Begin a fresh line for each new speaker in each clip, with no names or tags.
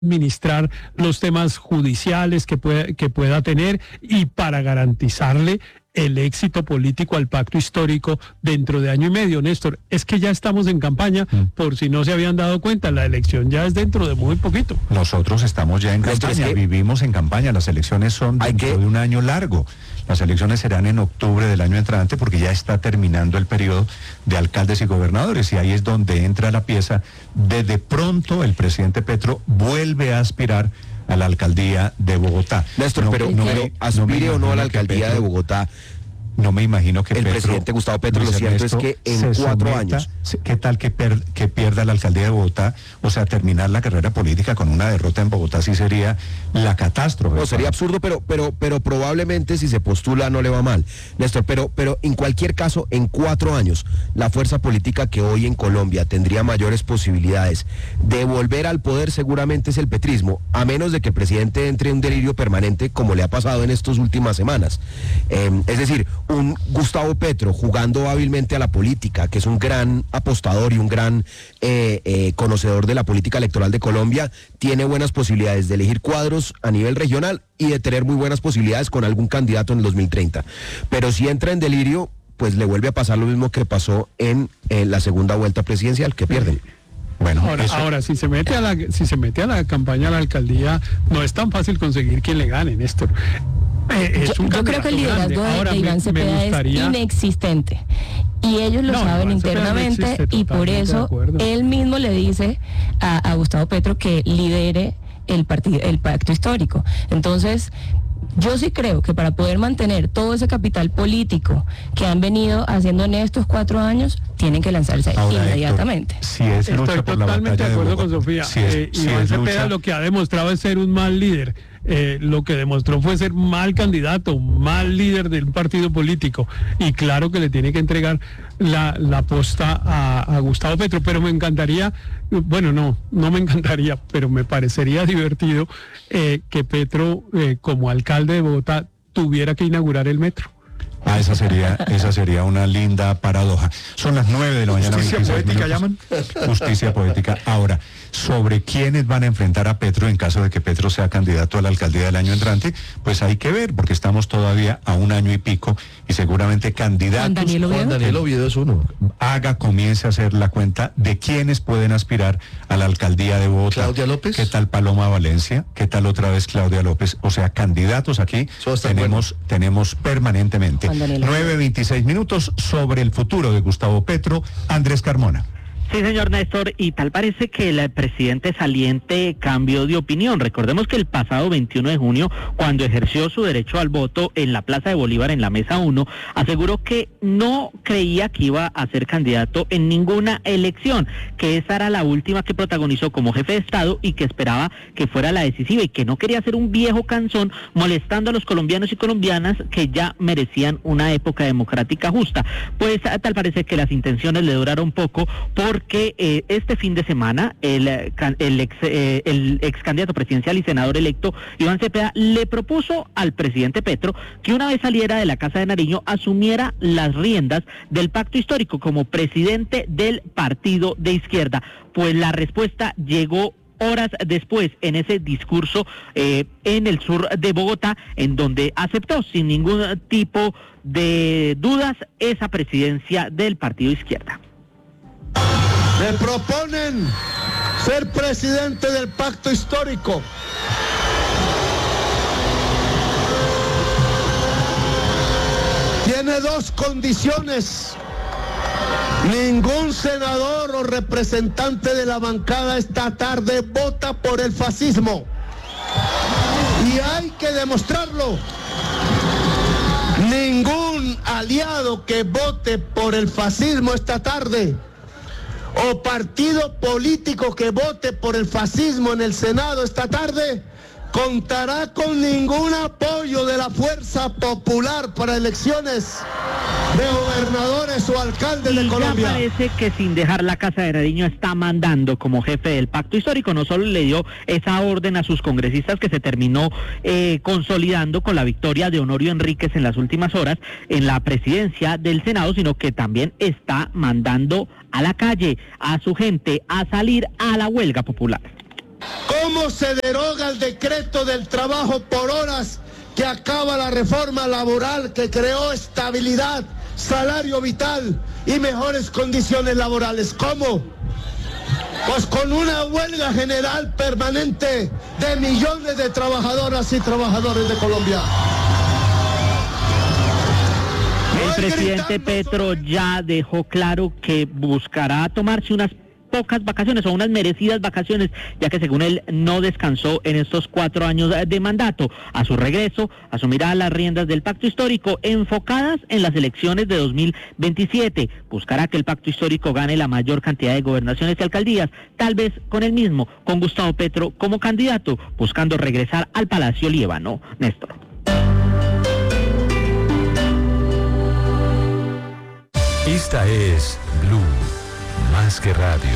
administrar los temas judiciales que pueda tener y para garantizarle el éxito político al pacto histórico dentro de año y medio. Néstor, es que ya estamos en campaña, por si no se habían dado cuenta, la elección ya es dentro de muy poquito.
Nosotros estamos ya en campaña, vivimos en campaña, las elecciones son dentro de un año largo. Las elecciones serán en octubre del año entrante porque ya está terminando el periodo de alcaldes y gobernadores y ahí es donde entra la pieza de pronto el presidente Petro vuelve a aspirar a la alcaldía de Bogotá.
Néstor, pero aspire o no a la alcaldía de Bogotá.
No me imagino que
el presidente Gustavo Petro, lo cierto es que en 4 años...
¿Qué tal que pierda la alcaldía de Bogotá? O sea, terminar la carrera política con una derrota en Bogotá sí sería la catástrofe.
No, sería absurdo, pero probablemente si se postula no le va mal. Néstor, pero en cualquier caso, en 4 años, la fuerza política que hoy en Colombia tendría mayores posibilidades de volver al poder seguramente es el petrismo, a menos de que el presidente entre en un delirio permanente como le ha pasado en estas últimas semanas. Es decir, un Gustavo Petro jugando hábilmente a la política, que es un gran apostador y un gran conocedor de la política electoral de Colombia, tiene buenas posibilidades de elegir cuadros a nivel regional y de tener muy buenas posibilidades con algún candidato en el 2030. Pero si entra en delirio, pues le vuelve a pasar lo mismo que pasó en la segunda vuelta presidencial, que pierden.
Bueno, ahora si se mete a la campaña a la alcaldía, no es tan fácil conseguir quien le gane, Néstor.
Yo creo que el liderazgo de Iván Cepeda es inexistente y ellos lo saben internamente y por eso él mismo le dice a Gustavo Petro que lidere el pacto histórico. Entonces, yo sí creo que para poder mantener todo ese capital político que han venido haciendo en estos 4 años, tienen que lanzarse inmediatamente.
Héctor, si es lucha
Estoy
por la
totalmente de acuerdo
con
Sofía. Iván Cepeda lo que ha demostrado es ser un mal líder. Lo que demostró fue ser mal candidato, mal líder del partido político y claro que le tiene que entregar la posta a Gustavo Petro, pero me encantaría, bueno, no me encantaría, pero me parecería divertido que Petro como alcalde de Bogotá tuviera que inaugurar el metro.
Esa sería una linda paradoja. Son las 9 de la mañana.
¿Justicia poética llaman?
Justicia poética. Ahora, sobre quiénes van a enfrentar a Petro en caso de que Petro sea candidato a la alcaldía del año entrante, pues hay que ver, porque estamos todavía a 1 año y pico y seguramente candidatos...
Juan
Daniel Oviedo es uno.
Comience a hacer la cuenta de quiénes pueden aspirar a la alcaldía de Bogotá.
Claudia López.
¿Qué tal Paloma Valencia? ¿Qué tal otra vez Claudia López? O sea, candidatos aquí tenemos permanentemente. 9:26 minutos sobre el futuro de Gustavo Petro. Andrés Carmona.
Sí, señor Néstor, y tal parece que el presidente saliente cambió de opinión. Recordemos que el pasado 21 de junio, cuando ejerció su derecho al voto en la Plaza de Bolívar, en la Mesa 1, aseguró que no creía que iba a ser candidato en ninguna elección, que esa era la última que protagonizó como jefe de Estado y que esperaba que fuera la decisiva y que no quería ser un viejo cansón molestando a los colombianos y colombianas que ya merecían una época democrática justa. Pues tal parece que las intenciones le duraron poco porque este fin de semana el ex candidato presidencial y senador electo Iván Cepeda le propuso al presidente Petro que una vez saliera de la Casa de Nariño asumiera las riendas del pacto histórico como presidente del partido de izquierda. Pues la respuesta llegó horas después en ese discurso en el sur de Bogotá, en donde aceptó sin ningún tipo de dudas esa presidencia del partido izquierda.
Me proponen ser presidente del pacto histórico. Tiene 2 condiciones. Ningún senador o representante de la bancada esta tarde vota por el fascismo. Y hay que demostrarlo. Ningún aliado que vote por el fascismo esta tarde o partido político que vote por el fascismo en el Senado esta tarde contará con ningún apoyo de la fuerza popular para elecciones de gobernadores o alcaldes de Colombia.
Ya parece que sin dejar la Casa de Nariño está mandando como jefe del pacto histórico. No solo le dio esa orden a sus congresistas que se terminó consolidando con la victoria de Honorio Enríquez en las últimas horas en la presidencia del Senado, sino que también está mandando a la calle a su gente a salir a la huelga popular.
¿Cómo se deroga el decreto del trabajo por horas que acaba la reforma laboral que creó estabilidad, salario vital y mejores condiciones laborales? ¿Cómo? Pues con una huelga general permanente de millones de trabajadoras y trabajadores de Colombia.
El presidente Petro ya dejó claro que buscará tomarse unas pocas vacaciones o unas merecidas vacaciones, ya que según él no descansó en estos 4 años de mandato. A su regreso asumirá las riendas del pacto histórico enfocadas en las elecciones de 2027. Buscará que el pacto histórico gane la mayor cantidad de gobernaciones y alcaldías, tal vez con él mismo, con Gustavo Petro como candidato, buscando regresar al Palacio Líbano. Néstor.
Esta es Blue, más que radio.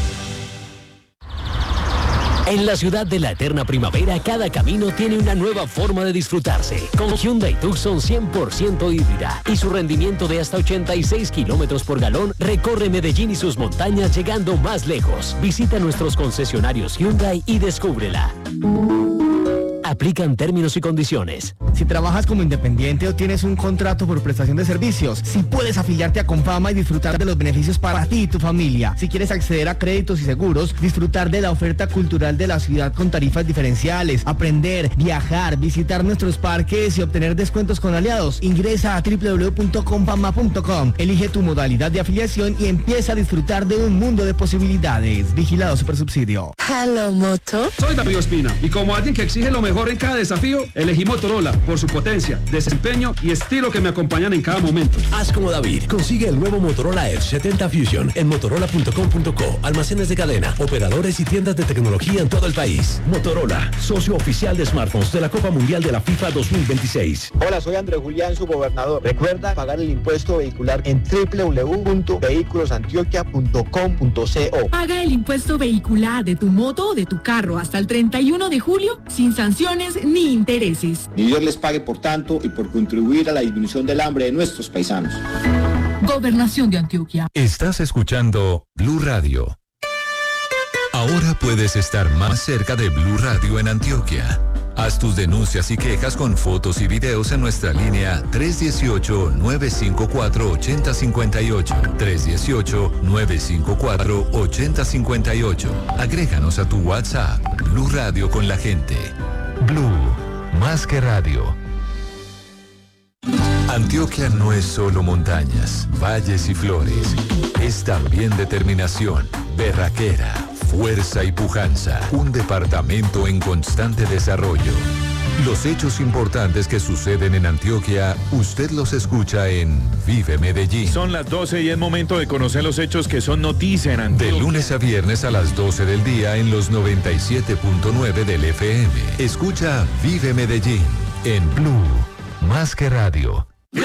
En la ciudad de la eterna primavera, cada camino tiene una nueva forma de disfrutarse. Con Hyundai Tucson 100% híbrida y su rendimiento de hasta 86 kilómetros por galón, recorre Medellín y sus montañas llegando más lejos. Visita nuestros concesionarios Hyundai y descúbrela. Aplican términos y condiciones.
Si trabajas como independiente o tienes un contrato por prestación de servicios, si puedes afiliarte a Confama y disfrutar de los beneficios para ti y tu familia. Si quieres acceder a créditos y seguros, disfrutar de la oferta cultural de la ciudad con tarifas diferenciales, aprender, viajar, visitar nuestros parques y obtener descuentos con aliados. Ingresa a www.confama.com, elige tu modalidad de afiliación y empieza a disfrutar de un mundo de posibilidades. Vigilado Supersubsidio.
Hello, Moto.
Soy David Ospina y como alguien que exige lo mejor en cada desafío, elegí Motorola por su potencia, desempeño y estilo que me acompañan en cada momento.
Haz como David, consigue el nuevo Motorola Edge 70 Fusion en motorola.com.co, almacenes de cadena, operadores y tiendas de tecnología en todo el país. Motorola, socio oficial de smartphones de la Copa Mundial de la FIFA 2026.
Hola, soy Andrés Julián, su gobernador. Recuerda pagar el impuesto vehicular en www.vehiculosantioquia.com.co.
Paga el impuesto vehicular de tu moto o de tu carro hasta el 31 de julio sin sanciones ni intereses.
Y Dios les pague por tanto y por contribuir a la disminución del hambre de nuestros paisanos.
Gobernación de Antioquia.
Estás escuchando Blue Radio. Ahora puedes estar más cerca de Blue Radio en Antioquia. Haz tus denuncias y quejas con fotos y videos en nuestra línea 318-954-8058. 318-954-8058. Agréganos a tu WhatsApp. Blue Radio con la gente. Blue, más que radio. Antioquia no es solo montañas, valles y flores. Es también determinación, berraquera, fuerza y pujanza. Un departamento en constante desarrollo. Los hechos importantes que suceden en Antioquia, usted los escucha en Vive Medellín.
Son las 12 y es momento de conocer los hechos que son noticia en Antioquia.
De lunes a viernes a las 12 del día en los 97.9 del FM. Escucha Vive Medellín en Blue, más que radio.
Blue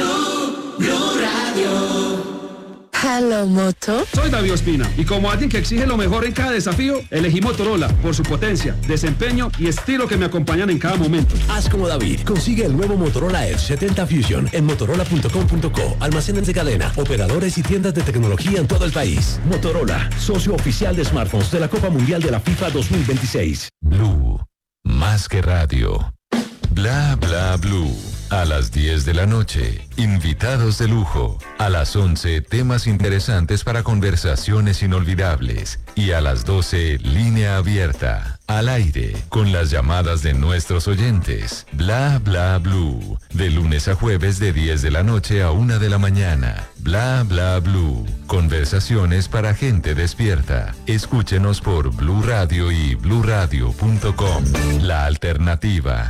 Radio. Hello, Moto.
Soy David Ospina y como alguien que exige lo mejor en cada desafío, elegí Motorola por su potencia, desempeño y estilo que me acompañan en cada momento.
Haz como David, consigue el nuevo Motorola Edge 70 Fusion en motorola.com.co, almacenes de cadena, operadores y tiendas de tecnología en todo el país. Motorola, socio oficial de smartphones de la Copa Mundial de la FIFA 2026. Blue, más que radio. Bla bla blue. A las 10 de la noche, invitados de lujo. A las 11, temas interesantes para conversaciones inolvidables. Y a las 12, línea abierta, al aire, con las llamadas de nuestros oyentes. Bla bla blue. De lunes a jueves de 10 de la noche a 1 de la mañana. Bla bla blue. Conversaciones para gente despierta. Escúchenos por Blue Radio y bluradio.com. La alternativa.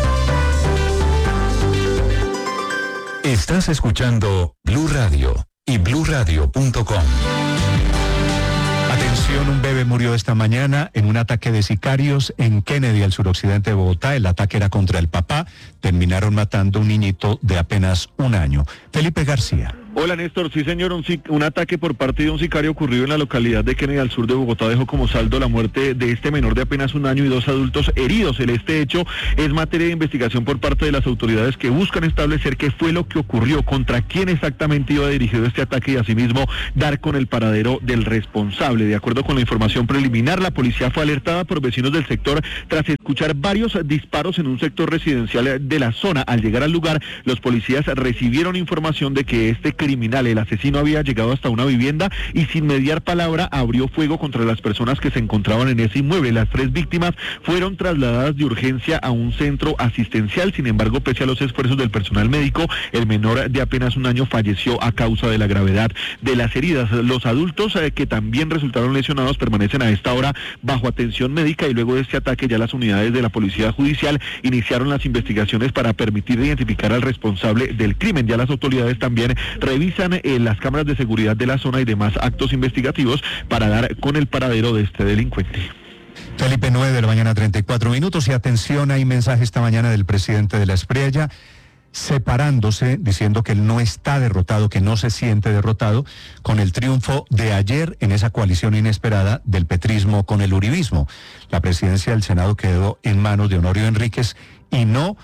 Estás escuchando Blue Radio y bluradio.com.
Atención, un bebé murió esta mañana en un ataque de sicarios en Kennedy, al suroccidente de Bogotá. El ataque era contra el papá. Terminaron matando a un niñito de apenas 1 año. Felipe García.
Hola Néstor, sí señor, un ataque por parte de un sicario ocurrido en la localidad de Kennedy al sur de Bogotá dejó como saldo la muerte de este menor de apenas 1 año y 2 adultos heridos. Este hecho es materia de investigación por parte de las autoridades que buscan establecer qué fue lo que ocurrió, contra quién exactamente iba dirigido este ataque y asimismo dar con el paradero del responsable. De acuerdo con la información preliminar, la policía fue alertada por vecinos del sector tras escuchar varios disparos en un sector residencial de la zona. Al llegar al lugar, los policías recibieron información de que este criminal, el asesino, había llegado hasta una vivienda y sin mediar palabra abrió fuego contra las personas que se encontraban en ese inmueble. Las 3 víctimas fueron trasladadas de urgencia a un centro asistencial. Sin embargo, pese a los esfuerzos del personal médico, el menor de apenas 1 año falleció a causa de la gravedad de las heridas. Los adultos que también resultaron lesionados permanecen a esta hora bajo atención médica y luego de este ataque ya las unidades de la Policía Judicial iniciaron las investigaciones para permitir identificar al responsable del crimen. Ya las autoridades también revisan las cámaras de seguridad de la zona y demás actos investigativos para dar con el paradero de este delincuente.
Felipe, 9 de la mañana, 34 minutos, y atención, hay mensaje esta mañana del presidente de la Espriella, separándose, diciendo que él no está derrotado, que no se siente derrotado con el triunfo de ayer en esa coalición inesperada del petrismo con el uribismo. La presidencia del Senado quedó en manos de Honorio Enríquez y no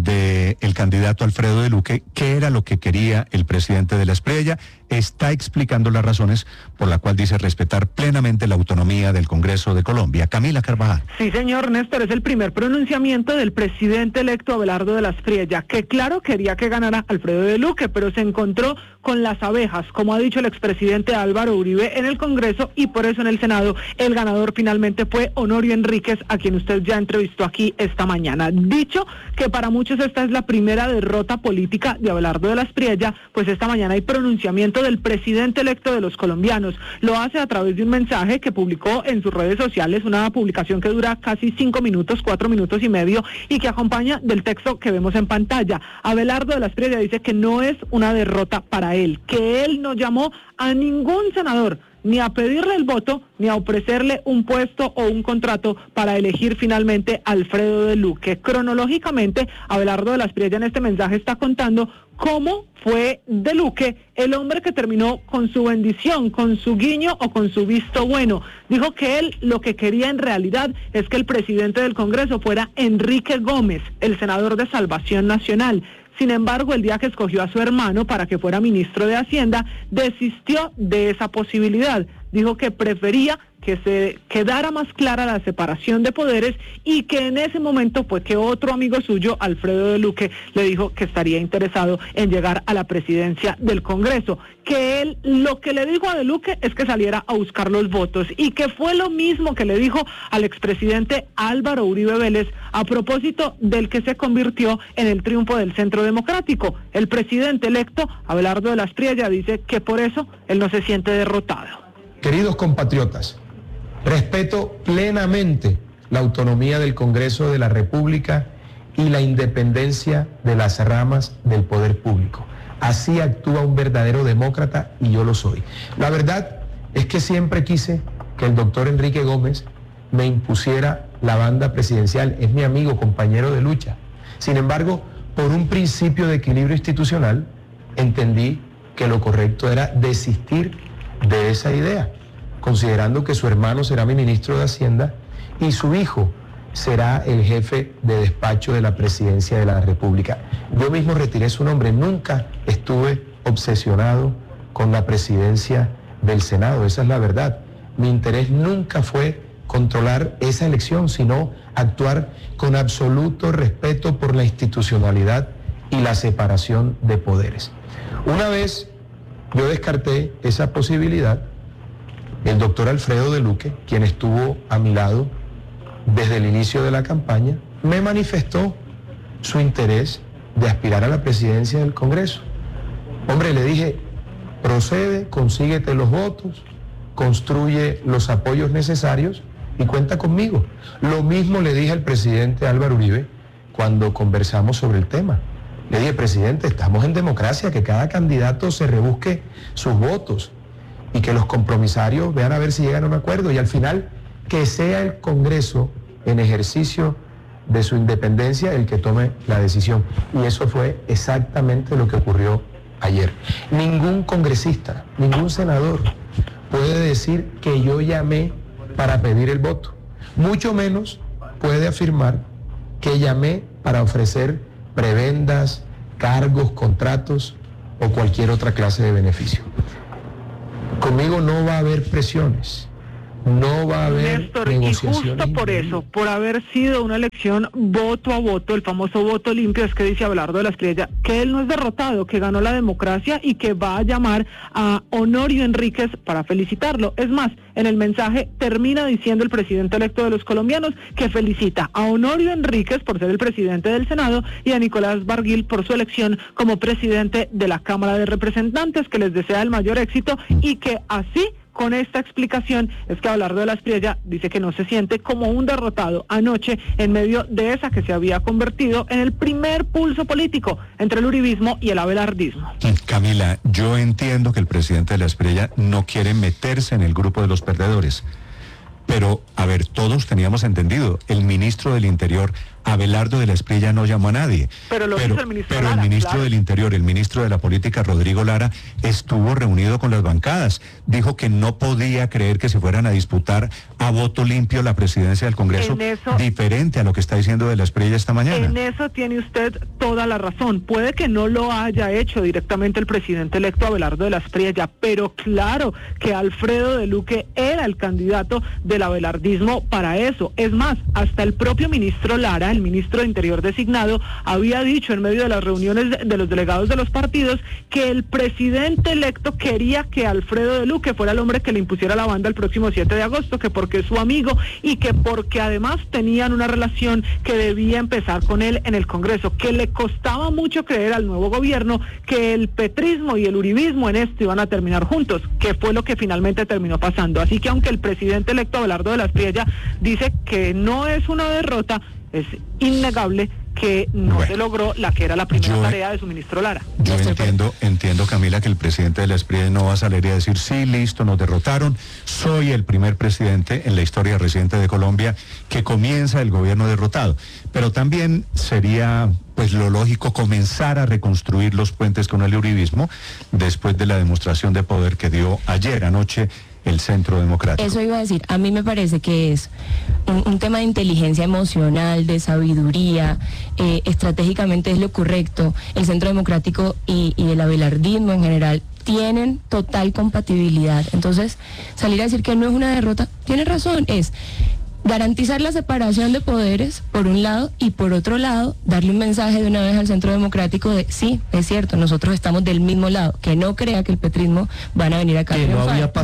del candidato Alfredo de Luque, que era lo que quería el presidente de la Espriella. Está explicando las razones por la cual dice respetar plenamente la autonomía del Congreso de Colombia. Camila Carvajal.
Sí, señor Néstor, es el primer pronunciamiento del presidente electo Abelardo de la Espriella, que claro quería que ganara Alfredo de Luque, pero se encontró con las abejas, como ha dicho el expresidente Álvaro Uribe en el Congreso, y por eso en el Senado el ganador finalmente fue Honorio Enríquez, a quien usted ya entrevistó aquí esta mañana. Dicho que para muchos esta es la primera derrota política de Abelardo de la Espriella, pues esta mañana hay pronunciamiento del presidente electo de los colombianos. Lo hace a través de un mensaje que publicó en sus redes sociales, una publicación que dura casi 5 minutos, 4 minutos y medio, y que acompaña del texto que vemos en pantalla. Abelardo de la Espriella dice que no es una derrota para él, que él no llamó a ningún senador ni a pedirle el voto, ni a ofrecerle un puesto o un contrato para elegir finalmente a Alfredo de Luque. Cronológicamente, Abelardo de la Espriella en este mensaje está contando cómo fue de Luque el hombre que terminó con su bendición, con su guiño o con su visto bueno. Dijo que él lo que quería en realidad es que el presidente del Congreso fuera Enrique Gómez, el senador de Salvación Nacional. Sin embargo, el día que escogió a su hermano para que fuera ministro de Hacienda, desistió de esa posibilidad. Dijo que prefería que se quedara más clara la separación de poderes y que en ese momento fue que otro amigo suyo, Alfredo de Luque, le dijo que estaría interesado en llegar a la presidencia del Congreso. Que él lo que le dijo a de Luque es que saliera a buscar los votos y que fue lo mismo que le dijo al expresidente Álvaro Uribe Vélez a propósito del que se convirtió en el triunfo del Centro Democrático. El presidente electo, Abelardo de la Espriella, dice que por eso él no se siente derrotado.
Queridos compatriotas, respeto plenamente la autonomía del Congreso de la República y la independencia de las ramas del poder público. Así actúa un verdadero demócrata y yo lo soy. La verdad es que siempre quise que el doctor Enrique Gómez me impusiera la banda presidencial. Es mi amigo, compañero de lucha. Sin embargo, por un principio de equilibrio institucional, entendí que lo correcto era desistir de esa idea, considerando que su hermano será mi ministro de Hacienda y su hijo será el jefe de despacho de la presidencia de la República. Yo mismo retiré su nombre, nunca estuve obsesionado con la presidencia del Senado, esa es la verdad. Mi interés nunca fue controlar esa elección, sino actuar con absoluto respeto por la institucionalidad y la separación de poderes. Una vez yo descarté esa posibilidad, el doctor Alfredo de Luque, quien estuvo a mi lado desde el inicio de la campaña, me manifestó su interés de aspirar a la presidencia del Congreso. Hombre, le dije, procede, consíguete los votos, construye los apoyos necesarios y cuenta conmigo. Lo mismo le dije al presidente Álvaro Uribe cuando conversamos sobre el tema. Le dije, presidente, estamos en democracia, que cada candidato se rebusque sus votos y que los compromisarios vean a ver si llegan a un acuerdo y al final que sea el Congreso en ejercicio de su independencia el que tome la decisión. Y eso fue exactamente lo que ocurrió ayer. Ningún congresista, ningún senador puede decir que yo llamé para pedir el voto. Mucho menos puede afirmar que llamé para ofrecer prebendas, cargos, contratos o cualquier otra clase de beneficio. Conmigo no va a haber presiones. No va a haber
Néstor,
negociaciones.
Y justo por eso, por haber sido una elección voto a voto, el famoso voto limpio, es que dice Abelardo de la Espriella que él no es derrotado, que ganó la democracia y que va a llamar a Honorio Enríquez para felicitarlo. Es más, en el mensaje termina diciendo el presidente electo de los colombianos que felicita a Honorio Enríquez por ser el presidente del Senado y a Nicolás Barguil por su elección como presidente de la Cámara de Representantes, que les desea el mayor éxito y que así, con esta explicación, es que Abelardo de la Espriella dice que no se siente como un derrotado anoche en medio de esa que se había convertido en el primer pulso político entre el uribismo y el abelardismo.
Camila, yo entiendo que el presidente de la Espriella no quiere meterse en el grupo de los perdedores, pero, a ver, todos teníamos entendido, el ministro del Interior, Abelardo de la Espriella, no llamó a nadie.
Pero lo hizo el ministro
Pero
Lara,
el ministro
claro.
del Interior, el ministro de la Política, Rodrigo Lara, estuvo reunido con las bancadas. Dijo que no podía creer que se fueran a disputar a voto limpio la presidencia del Congreso, diferente a lo que está diciendo de la Espriella esta mañana.
En eso tiene usted toda la razón. Puede que no lo haya hecho directamente el presidente electo Abelardo de la Espriella, pero claro que Alfredo de Luque era el candidato del abelardismo para eso. Es más, hasta el propio ministro Lara, el ministro de Interior designado, había dicho en medio de las reuniones de los delegados de los partidos que el presidente electo quería que Alfredo de Luque fuera el hombre que le impusiera la banda el próximo 7 de agosto, que porque es su amigo y que porque además tenían una relación que debía empezar con él en el Congreso, que le costaba mucho creer al nuevo gobierno que el petrismo y el uribismo en esto iban a terminar juntos, que fue lo que finalmente terminó pasando. Así que aunque el presidente electo Abelardo de la Espriella dice que no es una derrota, es innegable que no se logró la que era la primera tarea de su ministro Lara.
Yo entiendo, Camila, que el presidente de la Espriella no va a salir y a decir, sí, listo, nos derrotaron, soy el primer presidente en la historia reciente de Colombia que comienza el gobierno derrotado. Pero también sería, pues, lo lógico comenzar a reconstruir los puentes con el uribismo después de la demostración de poder que dio ayer anoche el Centro Democrático.
Eso iba a decir, a mí me parece que es un tema de inteligencia emocional, de sabiduría, estratégicamente es lo correcto. El Centro Democrático y el abelardismo en general tienen total compatibilidad. Entonces, salir a decir que no es una derrota, tiene razón, es garantizar la separación de poderes, por un lado, y por otro lado, darle un mensaje de una vez al Centro Democrático de, sí, es cierto, nosotros estamos del mismo lado, que no crea que el petrismo van a venir acá a triunfar.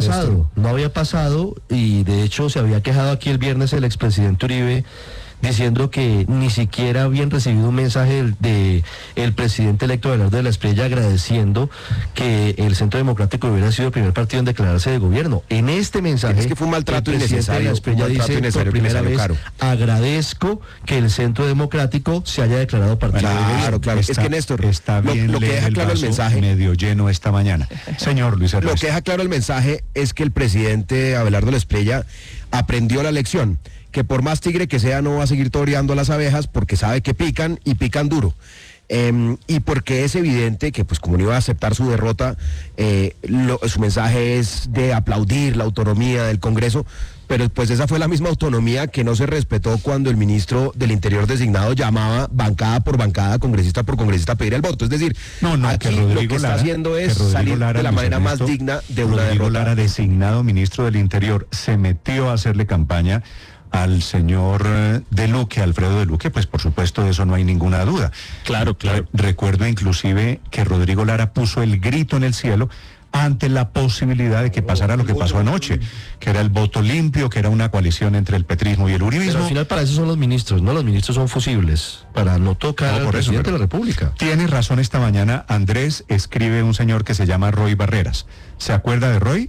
No había pasado, y de hecho se había quejado aquí el viernes el expresidente Uribe, diciendo que ni siquiera habían recibido un mensaje del presidente electo Abelardo de la Espriella agradeciendo que el Centro Democrático hubiera sido el primer partido en declararse de gobierno. En este mensaje,
es que fue un maltrato
innecesario. El presidente de la Espriella dice por primera vez, agradezco que el Centro Democrático se haya declarado partido de gobierno.
Claro. Es que, Néstor,
está bien,
lo que deja claro el mensaje,
medio lleno esta mañana. Señor Luis Ernesto.
Lo que deja claro el mensaje es que el presidente Abelardo de la Espriella aprendió la lección, que por más tigre que sea no va a seguir toreando a las abejas porque sabe que pican y pican duro. Y porque es evidente que, pues, como no iba a aceptar su derrota, su mensaje es de aplaudir la autonomía del Congreso, pero pues esa fue la misma autonomía que no se respetó cuando el ministro del Interior designado llamaba bancada por bancada, congresista por congresista a pedir el voto. Es decir, aquí lo que está haciendo es salir de la manera más digna de una derrota.
Rodrigo Lara, designado ministro del Interior, se metió a hacerle campaña al señor de Luque, Alfredo de Luque, pues por supuesto de eso no hay ninguna duda.
Claro.
Recuerdo inclusive que Rodrigo Lara puso el grito en el cielo ante la posibilidad de que pasara lo que pasó anoche, que era el voto limpio, que era una coalición entre el petrismo y el uribismo.
Pero al final para eso son los ministros, ¿no? Los ministros son fusibles, para no tocar al presidente de la República.
Tiene razón, esta mañana Andrés escribe un señor que se llama Roy Barreras. ¿Se acuerda de Roy?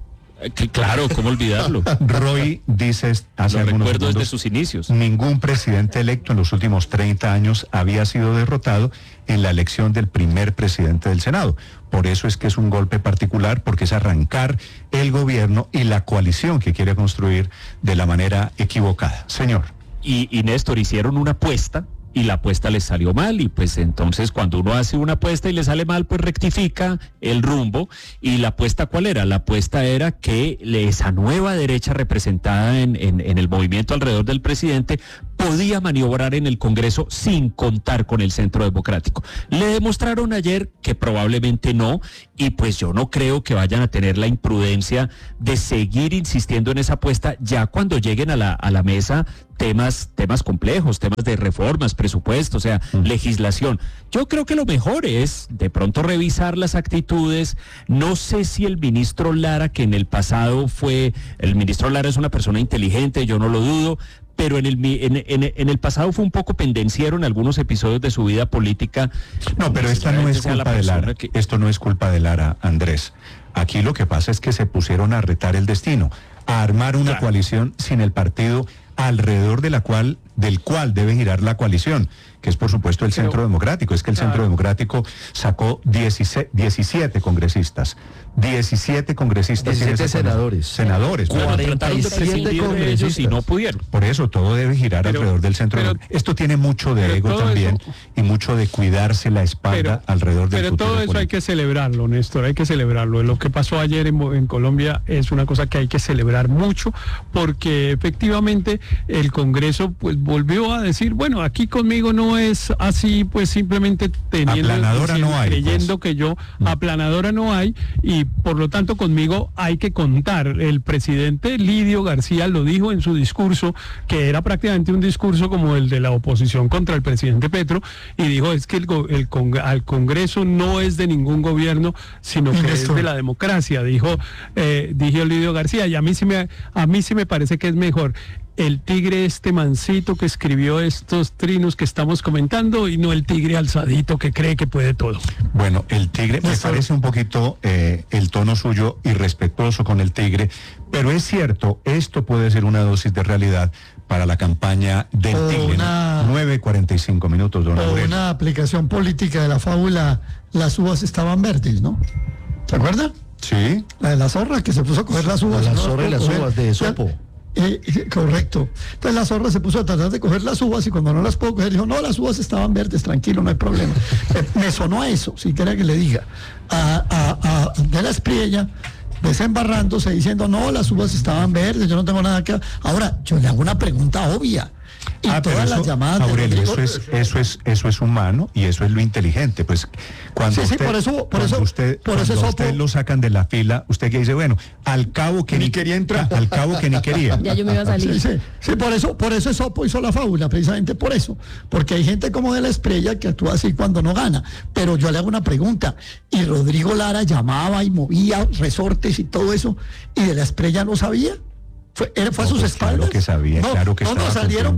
Claro, ¿cómo olvidarlo?
Roy dice hace algunos
segundos,
desde
sus inicios.
Ningún presidente electo en los últimos 30 años había sido derrotado en la elección del primer presidente del Senado. Por eso es que es un golpe particular, porque es arrancar el gobierno y la coalición que quiere construir de la manera equivocada. Señor.
Y Néstor, hicieron una apuesta
y la apuesta les salió mal, y pues entonces cuando uno hace una apuesta y le sale mal, pues rectifica el rumbo. Y la apuesta, ¿cuál era? La apuesta era que esa nueva derecha representada en el movimiento alrededor del presidente podía maniobrar en el Congreso sin contar con el Centro Democrático. Le demostraron ayer que probablemente no, y pues yo no creo que vayan a tener la imprudencia de seguir insistiendo en esa apuesta ya cuando lleguen a la mesa temas complejos, temas de reformas, presupuestos, o sea, legislación. Yo creo que lo mejor es de pronto revisar las actitudes. No sé si el ministro Lara, que en el pasado el ministro Lara es una persona inteligente, yo no lo dudo, pero en el pasado fue un poco pendenciero en algunos episodios de su vida política.
No, pero esta no es culpa de Lara. Esto no es culpa de Lara, Andrés. Aquí lo que pasa es que se pusieron a retar el destino, a armar una coalición sin el partido alrededor del cual debe girar la coalición, que es por supuesto el Centro Democrático. Es que el Centro Democrático sacó 17 congresistas. 17 congresistas.
17 senadores.
47
congresistas y no pudieron.
Por eso todo debe girar alrededor del Centro Democrático. Esto tiene mucho de ego también y mucho de cuidarse la espalda alrededor del futuro.
Pero todo eso político. Hay que celebrarlo, Néstor, hay que celebrarlo. Lo que pasó ayer en Colombia es una cosa que hay que celebrar mucho, porque efectivamente el Congreso pues volvió a decir, bueno, aquí conmigo no es así, pues simplemente creyendo que yo, aplanadora no hay, y por lo tanto conmigo hay que contar. El presidente Lidio García lo dijo en su discurso, que era prácticamente un discurso como el de la oposición contra el presidente Petro, y dijo, es que al Congreso no es de ningún gobierno, sino que es de la democracia, dijo Lidio García, y a mí sí me parece que es mejor el tigre mansito que escribió estos trinos que estamos comentando, y no el tigre alzadito que cree que puede todo.
Bueno, el tigre, me parece un poquito el tono suyo irrespetuoso con el tigre, pero es cierto, esto puede ser una dosis de realidad para la campaña del tigre. 9:45 minutos, don Aurelio.
Una aplicación política de la fábula Las uvas estaban verdes, ¿no? ¿Se acuerda?
Sí.
La de la zorra que se puso a coger las uvas.
La zorra y las uvas de Esopo.
Correcto. Entonces la zorra se puso a tratar de coger las uvas, y cuando no las pudo coger dijo, no, las uvas estaban verdes, tranquilo, no hay problema. Me sonó a eso, si quiere que le diga, a de la Espriella, desembarrándose, diciendo, no, las uvas estaban verdes, yo no tengo nada que... Ahora, yo le hago una pregunta obvia. Y todas las llamadas,
Aurelio, eso es humano, y eso es lo inteligente. Pues cuando usted lo sacan de la fila, usted que dice, bueno, al cabo que ni quería entrar, al cabo que ni quería.
Ya yo me iba a salir.
Sí, por eso Esopo hizo la fábula, precisamente por eso, porque hay gente como de la Espriella que actúa así cuando no gana. Pero yo le hago una pregunta, y Rodrigo Lara llamaba y movía resortes y todo eso, y de la Espriella no sabía. ¿Fue a sus espaldas?
Claro que sabía, claro que estaba
salieron.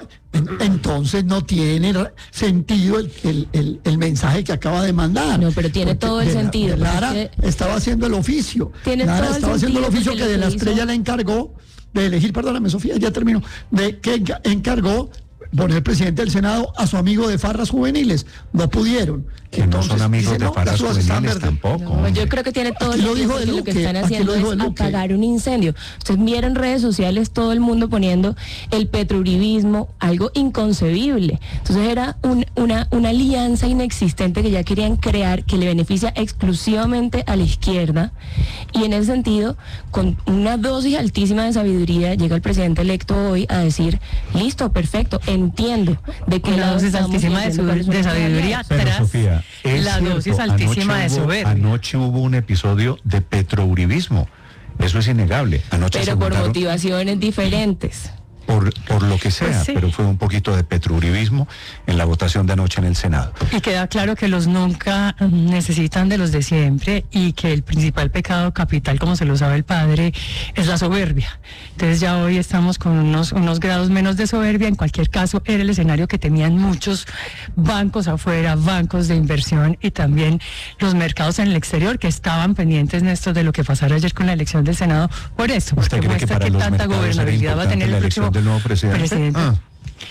Entonces no tiene sentido el mensaje que acaba de mandar.
No, pero tiene todo el sentido.
Lara estaba haciendo el oficio. Lara estaba haciendo el oficio que de la Espriella le encargó de elegir, perdóname Sofía, ya termino, de que encargó poner el presidente del Senado a su amigo de farras juveniles. No pudieron.
Que entonces, no son amigos de farras juveniles tampoco.
No, yo creo que tiene todo el sentido, que lo que están haciendo es apagar un incendio. Ustedes vieron en redes sociales todo el mundo poniendo el petrouribismo, algo inconcebible. Entonces era una alianza inexistente que ya querían crear, que le beneficia exclusivamente a la izquierda, y en ese sentido, con una dosis altísima de sabiduría, llega el presidente electo hoy a decir, listo, perfecto, entiendo de que
la dosis altísima de sabiduría tras
Sofía,
la dosis altísima de soberbia.
Anoche hubo un episodio de petrouribismo, eso es innegable.
Pero por motivaciones diferentes.
Por lo que sea, pues sí. Pero fue un poquito de petrouribismo en la votación de anoche en el Senado.
Y queda claro que los nunca necesitan de los de siempre, y que el principal pecado capital, como se lo sabe el padre, es la soberbia. Entonces ya hoy estamos con unos grados menos de soberbia. En cualquier caso, era el escenario que temían muchos bancos afuera, bancos de inversión, y también los mercados en el exterior, que estaban pendientes, Néstor, de lo que pasara ayer con la elección del Senado. Por eso, porque muestra que tanta gobernabilidad va a tener el próximo
del nuevo presidente.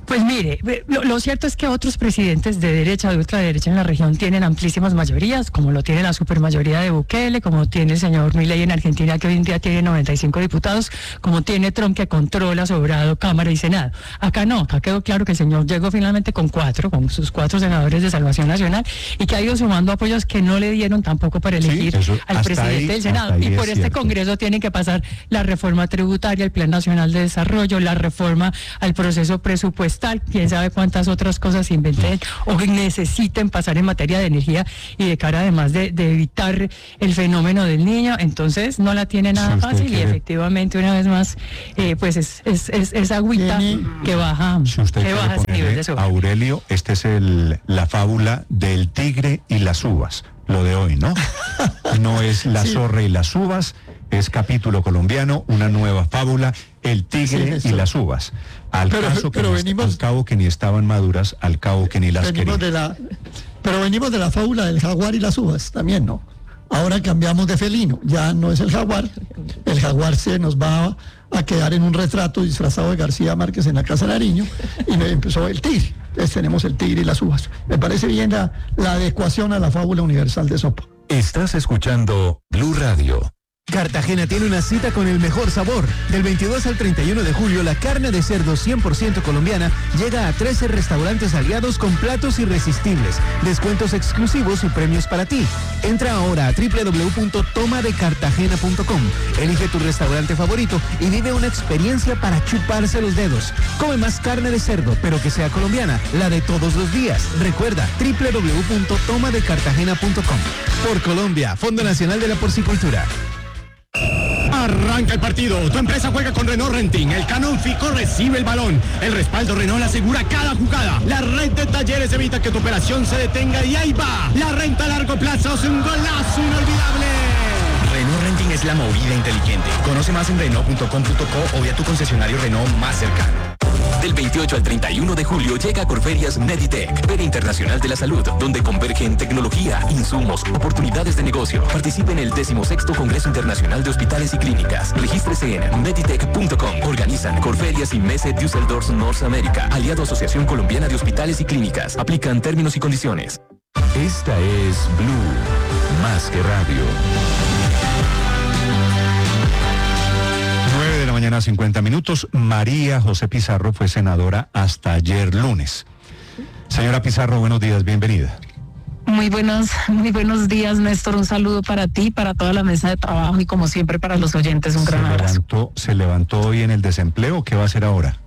Pues mire, lo cierto es que otros presidentes de derecha, de ultraderecha en la región tienen amplísimas mayorías, como lo tiene la supermayoría de Bukele, como tiene el señor Milei en Argentina, que hoy en día tiene 95 diputados, como tiene Trump, que controla sobrado Cámara y Senado. Acá no, acá quedó claro que el señor llegó finalmente con sus 4 senadores de Salvación Nacional, y que ha ido sumando apoyos que no le dieron tampoco para elegir al presidente del Senado. Y por este Congreso tienen que pasar la reforma tributaria, el Plan Nacional de Desarrollo, la reforma al proceso presupuestal, quién sabe cuántas otras cosas inventen o necesiten pasar en materia de energía y de cara además de evitar el fenómeno del Niño. Entonces no la tiene nada fácil y efectivamente una vez más pues es agüita que baja, ese nivel de soberbia.
Aurelio, esta es la fábula del tigre y las uvas, lo de hoy, ¿no? No es la zorra y las uvas, es capítulo colombiano, una nueva fábula, el tigre y las uvas. Al cabo que ni estaban maduras, al cabo que ni las querían.
Pero venimos de la fábula del jaguar y las uvas, también, ¿no? Ahora cambiamos de felino, ya no es el jaguar se nos va a quedar en un retrato disfrazado de García Márquez en la Casa Nariño, y empezó el tigre. Entonces tenemos el tigre y las uvas. Me parece bien la adecuación a la fábula universal de Esopo.
Estás escuchando Blue Radio.
Cartagena tiene una cita con el mejor sabor. Del 22 al 31 de julio, la carne de cerdo 100% colombiana llega a 13 restaurantes aliados con platos irresistibles, descuentos exclusivos y premios para ti. Entra ahora a www.tomadecartagena.com, elige tu restaurante favorito y vive una experiencia para chuparse los dedos. Come más carne de cerdo, pero que sea colombiana, la de todos los días. Recuerda, www.tomadecartagena.com. Por Colombia, Fondo Nacional de la Porcicultura.
Arranca el partido, tu empresa juega con Renault Renting, el Canon Fico recibe el balón, el respaldo Renault asegura cada jugada, la red de talleres evita que tu operación se detenga y ahí va, la renta a largo plazo es un golazo inolvidable.
Renault Renting es la movida inteligente, conoce más en Renault.com.co o vía tu concesionario Renault más cercano.
Del 28 al 31 de julio llega a Corferias Meditech, Feria Internacional de la Salud, donde convergen tecnología, insumos, oportunidades de negocio. Participe en el 16º Congreso Internacional de Hospitales y Clínicas. Regístrese en meditech.com. Organizan Corferias y Messe Düsseldorf Norteamérica, aliado Asociación Colombiana de Hospitales y Clínicas. Aplican términos y condiciones. Esta es Blue, más que radio.
9 de la mañana, 50 minutos. María José Pizarro fue senadora hasta ayer lunes. Señora Pizarro, buenos días, bienvenida.
Muy buenos días, Néstor. Un saludo para ti, para toda la mesa de trabajo y como siempre para los oyentes un gran abrazo.
¿Se levantó hoy en el desempleo? ¿Qué va a hacer ahora?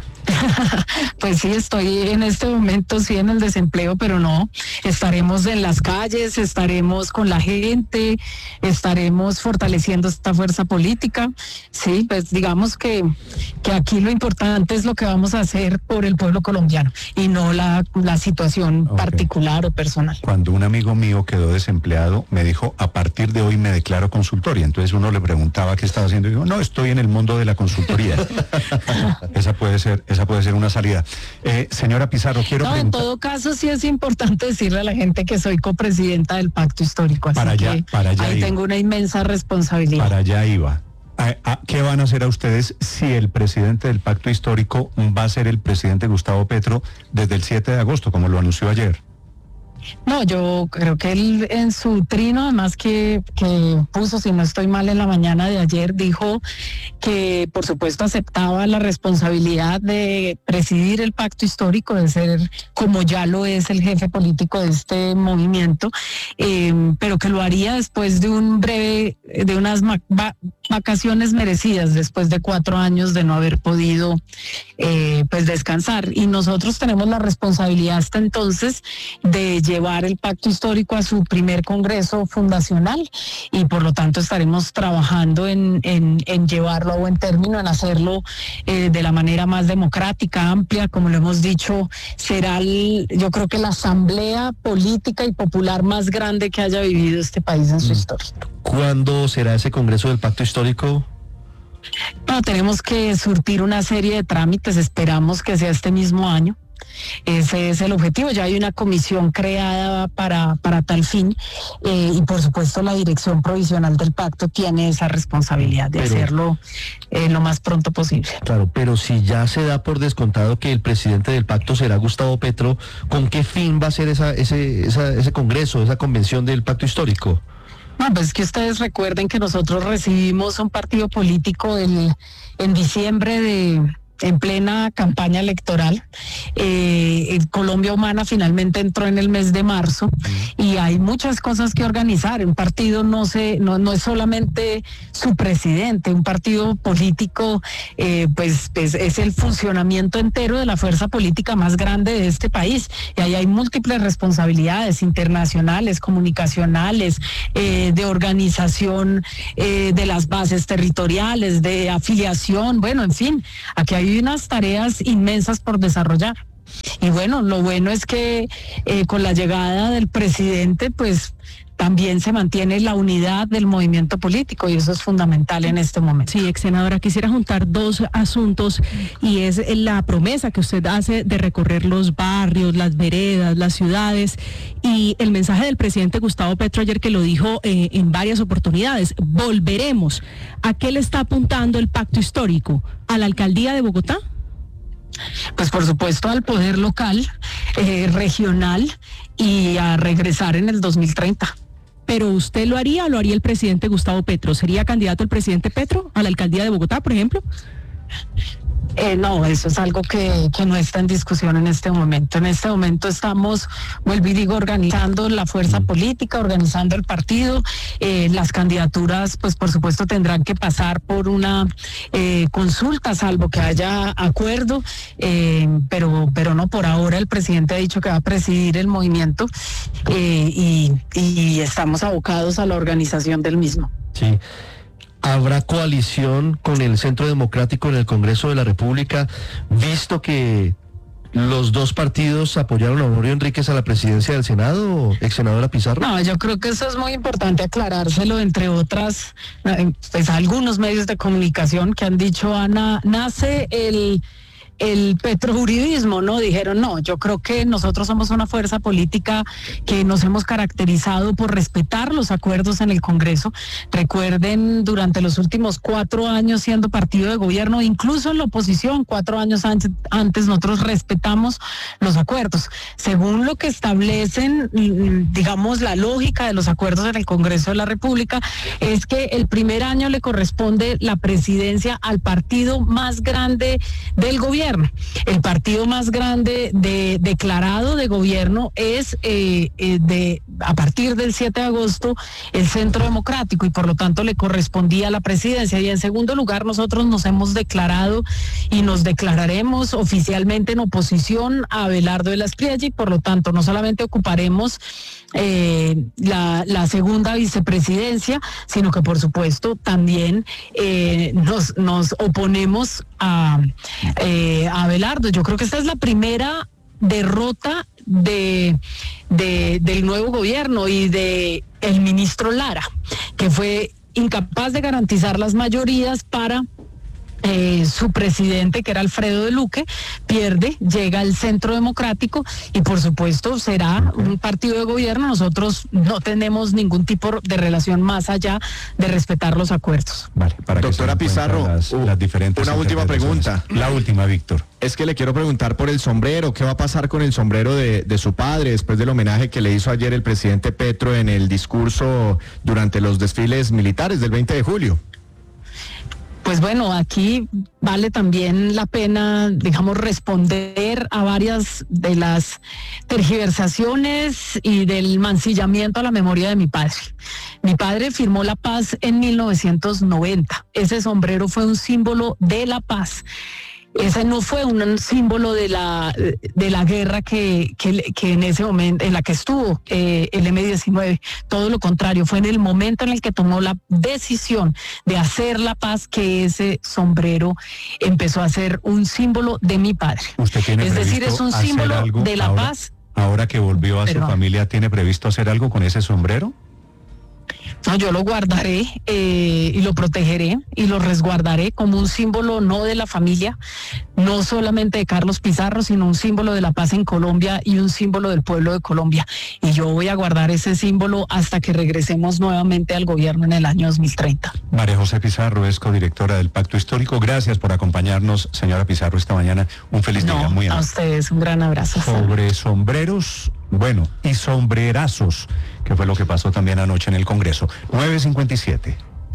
Pues sí, estoy en este momento sí en el desempleo, pero no, estaremos en las calles, estaremos con la gente, estaremos fortaleciendo esta fuerza política. Sí, pues digamos que aquí lo importante es lo que vamos a hacer por el pueblo colombiano y no la situación particular o personal.
Cuando un amigo mío quedó desempleado, me dijo, a partir de hoy me declaro consultor, y entonces uno le preguntaba qué estaba haciendo y dijo, no, estoy en el mundo de la consultoría. Esa puede ser una salida. Señora Pizarro, quiero preguntar...
En todo caso, sí es importante decirle a la gente que soy copresidenta del Pacto Histórico, así ahí tengo una inmensa responsabilidad.
Para allá iba. ¿Qué van a hacer a ustedes si el presidente del Pacto Histórico va a ser el presidente Gustavo Petro desde el 7 de agosto, como lo anunció ayer?
No, yo creo que él en su trino, además que puso, si no estoy mal, en la mañana de ayer, dijo que por supuesto aceptaba la responsabilidad de presidir el pacto histórico, de ser, como ya lo es, el jefe político de este movimiento, pero que lo haría después de unas vacaciones merecidas, después de 4 años de no haber podido pues descansar. Y nosotros tenemos la responsabilidad hasta entonces de llevar el pacto histórico a su primer congreso fundacional y por lo tanto estaremos trabajando en llevarlo a buen término, en hacerlo de la manera más democrática, amplia, como lo hemos dicho, será yo creo que la asamblea política y popular más grande que haya vivido este país en su historia.
¿Cuándo será ese congreso del pacto histórico?
No, tenemos que surtir una serie de trámites, esperamos que sea este mismo año. Ese es el objetivo. Ya hay una comisión creada para tal fin y por supuesto la dirección provisional del pacto tiene esa responsabilidad de hacerlo lo más pronto posible.
Claro, pero si ya se da por descontado que el presidente del pacto será Gustavo Petro, ¿con qué fin va a ser ese congreso, esa convención del pacto histórico?
No, pues que ustedes recuerden que nosotros recibimos un partido político en diciembre en plena campaña electoral. Colombia Humana finalmente entró en el mes de marzo y hay muchas cosas que organizar. Un partido no es solamente su presidente, un partido político pues es el funcionamiento entero de la fuerza política más grande de este país. Y ahí hay múltiples responsabilidades internacionales, comunicacionales, de organización de las bases territoriales, de afiliación, bueno, en fin, aquí hay unas tareas inmensas por desarrollar. Y bueno, lo bueno es que con la llegada del presidente, pues también se mantiene la unidad del movimiento político y eso es fundamental en este momento.
Sí, ex senadora, quisiera juntar dos asuntos y es la promesa que usted hace de recorrer los barrios, las veredas, las ciudades y el mensaje del presidente Gustavo Petro ayer que lo dijo en varias oportunidades. Volveremos. ¿A qué le está apuntando el pacto histórico? ¿A la alcaldía de Bogotá?
Pues por supuesto al poder local, regional y a regresar en el 2030.
¿Pero usted lo haría o lo haría el presidente Gustavo Petro? ¿Sería candidato el presidente Petro a la alcaldía de Bogotá, por ejemplo?
No, eso es algo que no está en discusión en este momento. En este momento estamos, vuelvo y digo, organizando la fuerza política, organizando el partido. Las candidaturas, pues por supuesto tendrán que pasar por una consulta, salvo que haya acuerdo, pero no, por ahora el presidente ha dicho que va a presidir el movimiento y estamos abocados a la organización del mismo.
Sí. ¿Habrá coalición con el Centro Democrático en el Congreso de la República, visto que los dos partidos apoyaron a Honorio Enríquez a la presidencia del Senado, ex senadora Pizarro?
No, yo creo que eso es muy importante aclarárselo, entre otras, pues algunos medios de comunicación que han dicho, Ana, nace el petrojuridismo, ¿no? Dijeron, no, yo creo que nosotros somos una fuerza política que nos hemos caracterizado por respetar los acuerdos en el Congreso. Recuerden, durante los últimos 4 años siendo partido de gobierno, incluso en la oposición, 4 años antes nosotros respetamos los acuerdos. Según lo que establecen, digamos, la lógica de los acuerdos en el Congreso de la República, es que el primer año le corresponde la presidencia al partido más grande del gobierno. El partido más grande declarado de gobierno es a partir del 7 de agosto el Centro Democrático y por lo tanto le correspondía la presidencia. Y en segundo lugar, nosotros nos hemos declarado y nos declararemos oficialmente en oposición a Abelardo de la Espriella y por lo tanto no solamente ocuparemos la segunda vicepresidencia, sino que por supuesto también nos oponemos a Abelardo. Yo creo que esta es la primera derrota del nuevo gobierno y de el ministro Lara, que fue incapaz de garantizar las mayorías para su presidente, que era Alfredo de Luque, pierde, llega el Centro Democrático y por supuesto será un partido de gobierno. Nosotros no tenemos ningún tipo de relación más allá de respetar los acuerdos.
Vale, para
doctora Pizarro,
las diferentes
una última pregunta.
La última, Víctor.
Es que le quiero preguntar por el sombrero. ¿Qué va a pasar con el sombrero de su padre después del homenaje que le hizo ayer el presidente Petro en el discurso durante los desfiles militares del 20 de julio?
Pues bueno, aquí vale también la pena, digamos, responder a varias de las tergiversaciones y del mancillamiento a la memoria de mi padre. Mi padre firmó la paz en 1990. Ese sombrero fue un símbolo de la paz. Ese no fue un símbolo de la guerra que en ese momento, en la que estuvo el M-19. Todo lo contrario, fue en el momento en el que tomó la decisión de hacer la paz que ese sombrero empezó a ser un símbolo de mi padre.
Es
decir, es un símbolo de la paz.
Ahora que volvió a su familia, ¿tiene previsto hacer algo con ese sombrero?
No, yo lo guardaré y lo protegeré y lo resguardaré como un símbolo no de la familia, no solamente de Carlos Pizarro, sino un símbolo de la paz en Colombia y un símbolo del pueblo de Colombia. Y yo voy a guardar ese símbolo hasta que regresemos nuevamente al gobierno en el año 2030.
María José Pizarro es codirectora del Pacto Histórico. Gracias por acompañarnos, señora Pizarro, esta mañana. Un feliz día. Muy amable.
A ustedes, un gran abrazo.
Sobre sombreros, bueno, y sombrerazos, que fue lo que pasó también anoche en el Congreso. 9:57.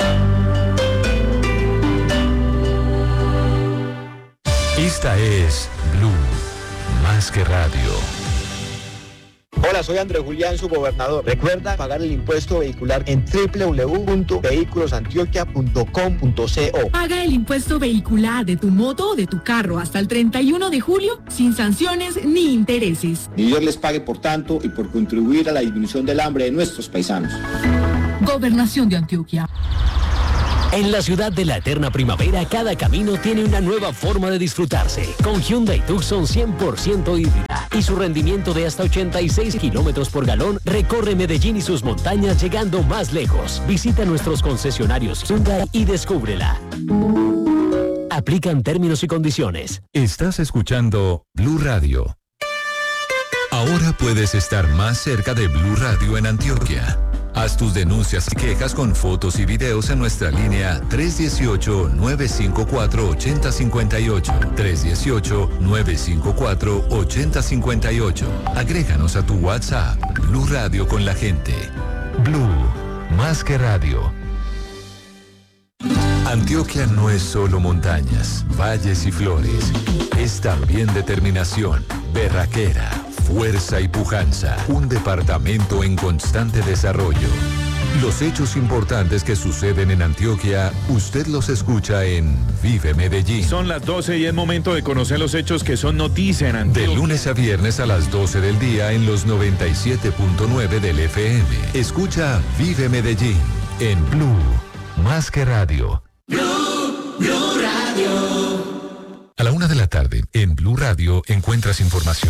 Esta es Blue, más que radio.
Hola, soy Andrés Julián, su gobernador. Recuerda pagar el impuesto vehicular en www.vehiculosantioquia.com.co.
Paga el impuesto vehicular de tu moto o de tu carro hasta el 31 de julio sin sanciones ni intereses.
Y Dios les pague por tanto y por contribuir a la disminución del hambre de nuestros paisanos.
Gobernación de Antioquia.
En la ciudad de la eterna primavera, cada camino tiene una nueva forma de disfrutarse. Con Hyundai Tucson 100% híbrida y su rendimiento de hasta 86 kilómetros por galón, recorre Medellín y sus montañas llegando más lejos. Visita nuestros concesionarios Hyundai y descúbrela. Aplican términos y condiciones.
Estás escuchando Blue Radio. Ahora puedes estar más cerca de Blue Radio en Antioquia. Haz tus denuncias y quejas con fotos y videos en nuestra línea 318-954-8058. 318-954-8058. Agréganos a tu WhatsApp. Blue Radio con la gente. Blue, más que radio. Antioquia no es solo montañas, valles y flores. Es también determinación, berraquera, fuerza y pujanza. Un departamento en constante desarrollo. Los hechos importantes que suceden en Antioquia, usted los escucha en Vive Medellín.
Son las 12 y es momento de conocer los hechos que son noticia en Antioquia.
De lunes a viernes a las 12 del día en los 97.9 del FM. Escucha Vive Medellín en Blue, más que radio.
Blue Radio.
A la 1 de la tarde, en Blue Radio, encuentras información.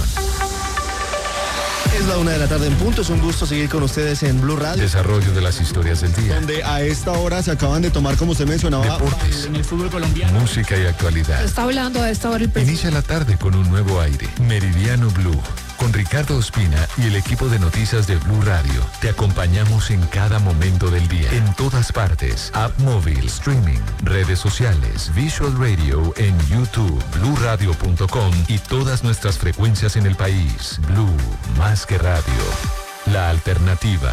Es la 1 de la tarde en punto, es un gusto seguir con ustedes en Blue Radio.
Desarrollo de las historias del día.
Donde a esta hora se acaban de tomar, como usted mencionaba,
deportes,
en el fútbol colombiano.
Música y actualidad.
Está hablando a esta hora el presidente.
Inicia la tarde con un nuevo aire. Meridiano Blue. Con Ricardo Ospina y el equipo de noticias de Blue Radio, te acompañamos en cada momento del día, en todas partes, app móvil, streaming, redes sociales, Visual Radio en YouTube, BlueRadio.com y todas nuestras frecuencias en el país. Blue, más que radio, la alternativa.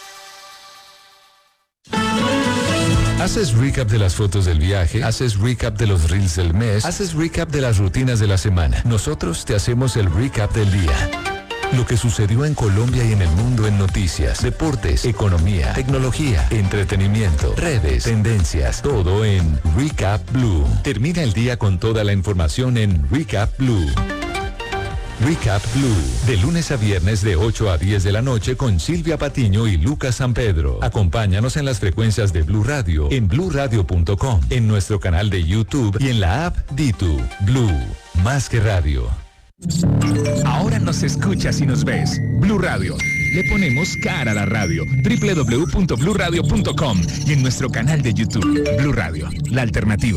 ¿Haces recap de las fotos del viaje? ¿Haces recap de los reels del mes? ¿Haces recap de las rutinas de la semana? Nosotros te hacemos el recap del día. Lo que sucedió en Colombia y en el mundo en noticias, deportes, economía, tecnología, entretenimiento, redes, tendencias, todo en Recap Blue. Termina el día con toda la información en Recap Blue. Recap Blue, de lunes a viernes de 8 a 10 de la noche con Silvia Patiño y Lucas San Pedro. Acompáñanos en las frecuencias de Blue Radio, en BlueRadio.com, en nuestro canal de YouTube y en la app Ditu. Blue, más que radio.
Ahora nos escuchas y nos ves. Blue Radio. Le ponemos cara a la radio. www.bluradio.com y en nuestro canal de YouTube. Blue Radio, la alternativa.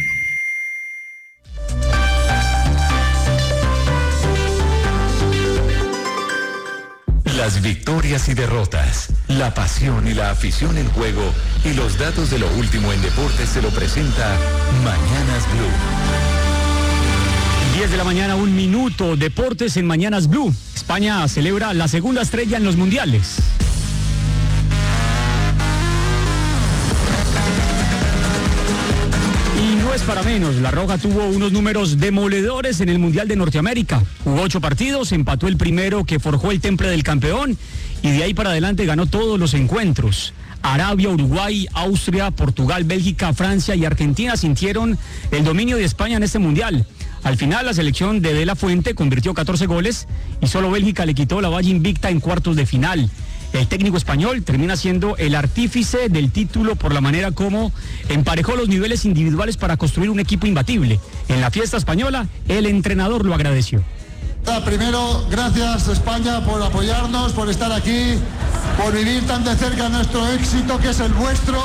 Las victorias y derrotas, la pasión y la afición en juego y los datos de lo último en deportes se lo presenta Mañanas Blue.
10 de la mañana, 1 minuto, deportes en Mañanas Blue. España celebra la segunda estrella en los mundiales. Y no es para menos, La Roja tuvo unos números demoledores en el Mundial de Norteamérica. Jugó 8 partidos, empató el primero que forjó el temple del campeón y de ahí para adelante ganó todos los encuentros. Arabia, Uruguay, Austria, Portugal, Bélgica, Francia y Argentina sintieron el dominio de España en este Mundial. Al final la selección de la Fuente convirtió 14 goles y solo Bélgica le quitó la valla invicta en cuartos de final. El técnico español termina siendo el artífice del título por la manera como emparejó los niveles individuales para construir un equipo imbatible. En la fiesta española, el entrenador lo agradeció.
Primero, gracias España por apoyarnos, por estar aquí.
por vivir tan de cerca nuestro éxito, que es el vuestro.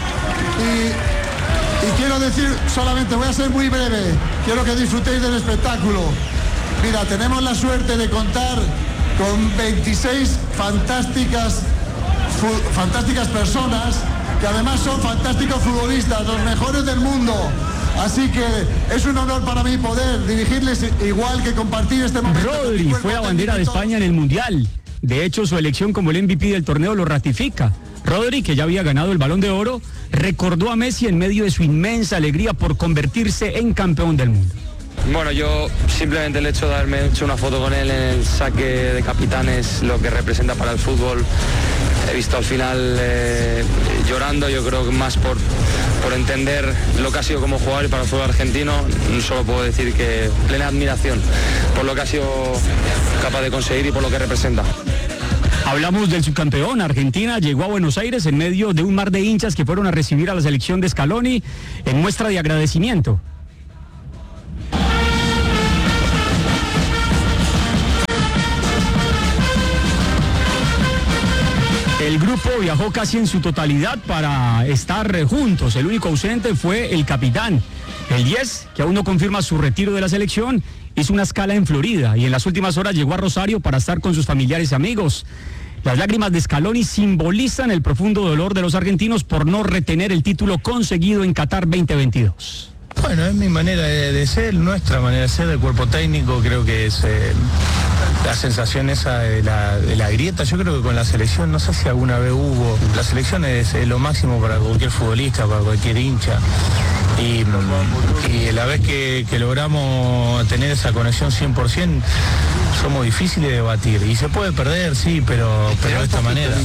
Y quiero decir, solamente voy a ser muy breve, quiero que disfrutéis del espectáculo. Mira, tenemos la suerte de contar con 26 fantásticas personas, que además son fantásticos futbolistas, los mejores del mundo. Así que es un honor para mí poder dirigirles, igual que compartir este momento.
Rodri fue la bandera de España en el Mundial. De hecho, su elección como el MVP del torneo lo ratifica. Rodri, que ya había ganado el Balón de Oro, recordó a Messi en medio de su inmensa alegría por convertirse en campeón del mundo.
Bueno, yo simplemente el hecho de haberme hecho una foto con él en el saque de capitanes, lo que representa para el fútbol, he visto al final llorando, yo creo que más por entender lo que ha sido como jugador y para el fútbol argentino, solo puedo decir que plena admiración por lo que ha sido capaz de conseguir y por lo que representa.
Hablamos del subcampeón. Argentina llegó a Buenos Aires en medio de un mar de hinchas que fueron a recibir a la selección de Scaloni en muestra de agradecimiento. El grupo viajó casi en su totalidad para estar juntos. El único ausente fue el capitán. El 10, que aún no confirma su retiro de la selección, hizo una escala en Florida y en las últimas horas llegó a Rosario para estar con sus familiares y amigos. Las lágrimas de Scaloni simbolizan el profundo dolor de los argentinos por no retener el título conseguido en Qatar 2022.
Bueno, es mi manera de ser, nuestra manera de ser, del cuerpo técnico. Creo que es la sensación esa de la grieta. Yo creo que con la selección, no sé si alguna vez hubo, la selección es lo máximo para cualquier futbolista, para cualquier hincha. Y la vez que logramos tener esa conexión 100%, somos difíciles de batir. Y se puede perder, sí, pero de esta manera.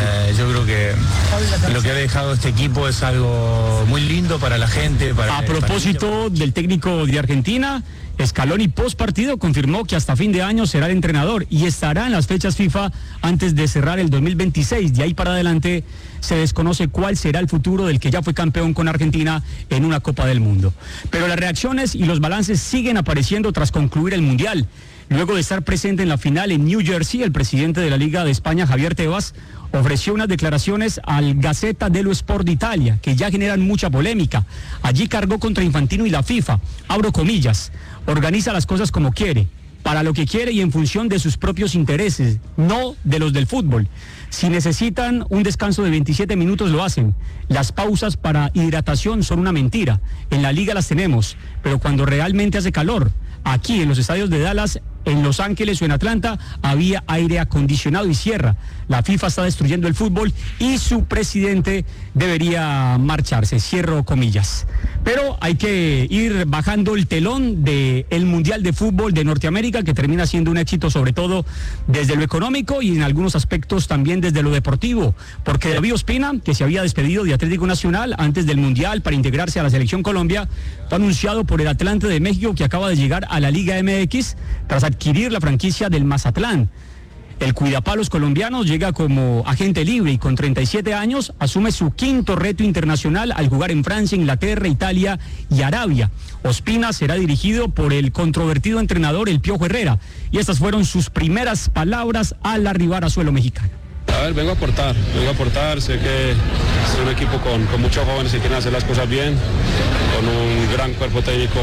Yo creo que lo que ha dejado este equipo es algo muy lindo para la gente.
A propósito del técnico de Argentina, Scaloni post partido confirmó que hasta fin de año será el entrenador y estará en las fechas FIFA antes de cerrar el 2026. De ahí para adelante se desconoce cuál será el futuro del que ya fue campeón con Argentina en una Copa del Mundo. Pero las reacciones y los balances siguen apareciendo tras concluir el Mundial. Luego de estar presente en la final en New Jersey, el presidente de la Liga de España, Javier Tebas, ofreció unas declaraciones al Gazzetta dello Sport de Italia, que ya generan mucha polémica. Allí cargó contra Infantino y la FIFA, abro comillas, organiza las cosas como quiere, para lo que quiere y en función de sus propios intereses, no de los del fútbol. Si necesitan un descanso de 27 minutos lo hacen. Las pausas para hidratación son una mentira. En la liga las tenemos, pero cuando realmente hace calor, aquí en los estadios de Dallas, en Los Ángeles o en Atlanta, había aire acondicionado y cierra. La FIFA está destruyendo el fútbol y su presidente debería marcharse, cierro comillas. Pero hay que ir bajando el telón del Mundial de Fútbol de Norteamérica, que termina siendo un éxito sobre todo desde lo económico y en algunos aspectos también desde lo deportivo, porque David Ospina, que se había despedido de Atlético Nacional antes del Mundial para integrarse a la Selección Colombia, fue anunciado por el Atlante de México, que acaba de llegar a la Liga MX tras adquirir la franquicia del Mazatlán. El cuidapalos colombiano llega como agente libre y con 37 años asume su quinto reto internacional al jugar en Francia, Inglaterra, Italia y Arabia. Ospina será dirigido por el controvertido entrenador El Piojo Herrera y estas fueron sus primeras palabras al arribar a suelo mexicano.
A ver, vengo a aportar, sé que es un equipo con muchos jóvenes que quieren hacer las cosas bien, con un gran cuerpo técnico